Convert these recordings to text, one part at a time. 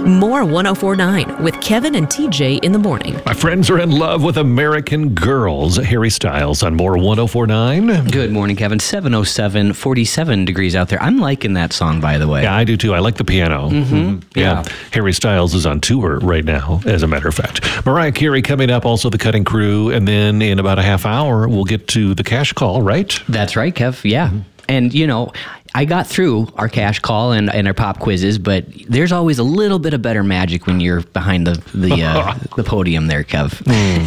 More 104.9 with Kevin and TJ in the morning. My friends are in love with American Girls. Harry Styles on More 104.9. Good morning, Kevin. 7:07, 47 degrees out there. I'm liking that song, by the way. Yeah, I do too. I like the piano. Yeah. Harry Styles is on tour right now, as a matter of fact. Mariah Carey coming up, also the Cutting Crew. And then in about a half hour, we'll get to the cash call, right? That's right, Kev. Yeah. And, you know, I got through our cash call and our pop quizzes, but there's always a little bit of better magic when you're behind the podium there, Kev.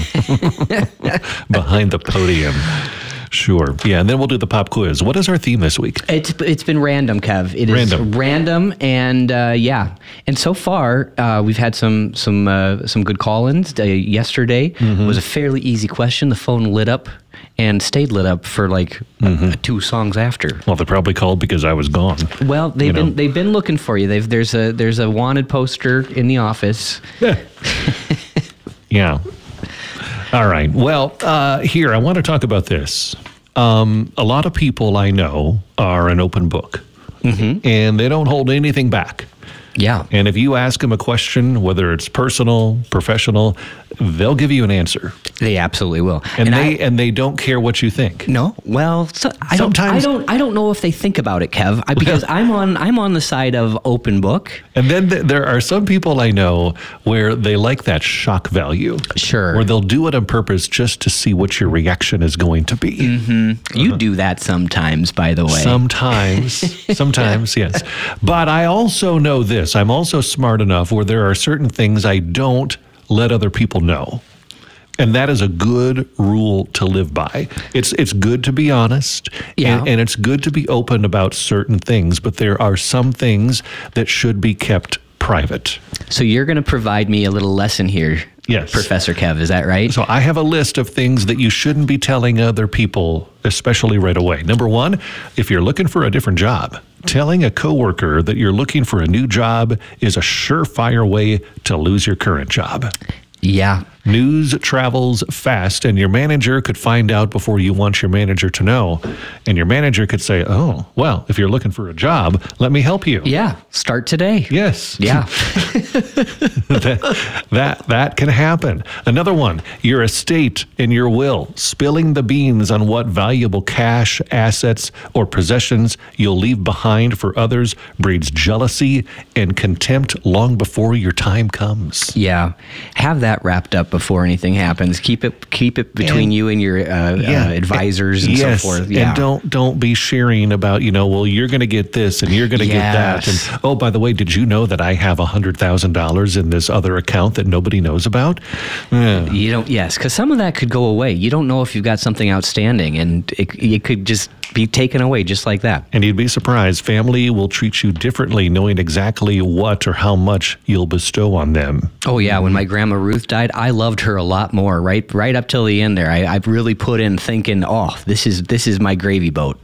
Behind the podium. Sure. Yeah, and then we'll do the pop quiz. What is our theme this week? It's been random, Kev. It Random. is random, and yeah. And so far, we've had some good call-ins. Yesterday was a fairly easy question. The phone lit up and stayed lit up for like 2 songs after. Well, they probably called because I was gone. Well, they've been looking for you. There's a wanted poster in the office. Yeah. All right. Well, here, I want to talk about this. A lot of people I know are an open book, and they don't hold anything back. Yeah. And if you ask them a question, whether it's personal, professional, they'll give you an answer. They absolutely will. And they don't care what you think. No, well, I don't know if they think about it, Kev, because I'm on the side of open book. And then there are some people I know where they like that shock value. Sure. Where they'll do it on purpose just to see what your reaction is going to be. You do that sometimes, by the way. Sometimes, yes. But I also know this. I'm also smart enough where there are certain things I don't let other people know. And that is a good rule to live by. It's good to be honest, and it's good to be open about certain things, but there are some things that should be kept private. So you're going to provide me a little lesson here, yes, Professor Kev, is that right? So I have a list of things that you shouldn't be telling other people, especially right away. Number 1, if you're looking for a different job, telling a coworker that you're looking for a new job is a surefire way to lose your current job. Yeah. News travels fast, and your manager could find out before you want your manager to know. And your manager could say, oh, well, if you're looking for a job, let me help you. Yeah. Start today. Yes. Yeah. that can happen. Another one, your estate and your will, spilling the beans on what valuable cash, assets, or possessions you'll leave behind for others breeds jealousy and contempt long before your time comes. Yeah. Have that wrapped up before anything happens. Keep it between you and your advisors and so forth. Yeah. And don't be sharing about, well, you're going to get this and you're going to get that. And, oh, by the way, did you know that I have $100,000 in this other account that nobody knows about? You don't, yes, because some of that could go away. You don't know if you've got something outstanding, and it could just be taken away just like that. And you'd be surprised. Family will treat you differently knowing exactly what or how much you'll bestow on them. Oh, yeah. When my grandma Ruth died, I loved her a lot more, right up till the end there. I've really put in thinking, oh, this is my gravy boat.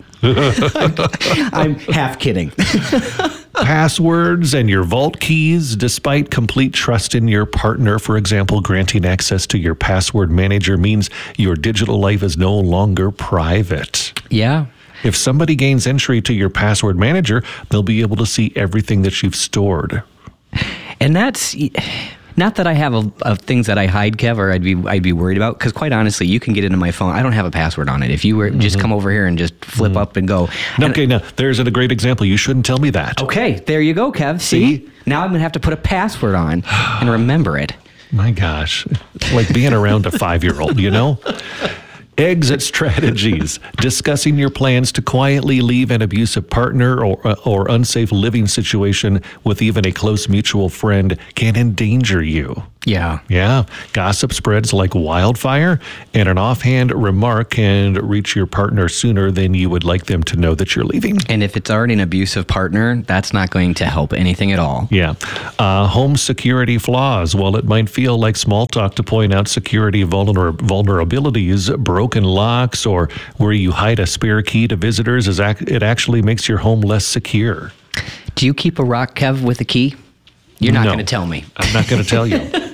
I'm half kidding. Passwords and your vault keys, despite complete trust in your partner, for example, granting access to your password manager means your digital life is no longer private. Yeah. If somebody gains entry to your password manager, they'll be able to see everything that you've stored. And that's not that I have things that I hide, Kev, or I'd be worried about, because quite honestly, you can get into my phone. I don't have a password on it. If you were just come over here and just flip up and go. Okay, now there's a great example. You shouldn't tell me that. Okay, there you go, Kev. See? Now I'm going to have to put a password on and remember it. My gosh. It's like being around a 5-year-old, Exit strategies. Discussing your plans to quietly leave an abusive partner or unsafe living situation with even a close mutual friend can endanger you. Yeah. Yeah. Gossip spreads like wildfire, and an offhand remark can reach your partner sooner than you would like them to know that you're leaving. And if it's already an abusive partner, that's not going to help anything at all. Yeah. Home security flaws. While it might feel like small talk to point out security vulnerabilities, broken locks, or where you hide a spare key to visitors, it actually makes your home less secure. Do you keep a rock, Kev, with a key? You're not going to tell me. I'm not going to tell you.